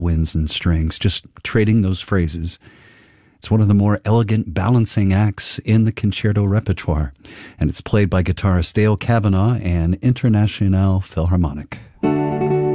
winds and strings, just trading those phrases. It's one of the more elegant balancing acts in the concerto repertoire, and it's played by guitarist Dale Kavanagh and Internationale Philharmonic.